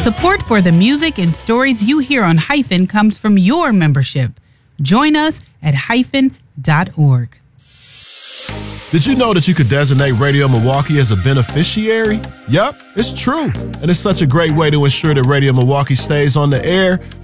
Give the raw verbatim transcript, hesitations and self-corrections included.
Support for the music and stories you hear on Hyphen comes from your membership. Join us at hyphen dot org. Did you know that you could designate Radio Milwaukee as a beneficiary? Yep, it's true. And it's such a great way to ensure that Radio Milwaukee stays on the air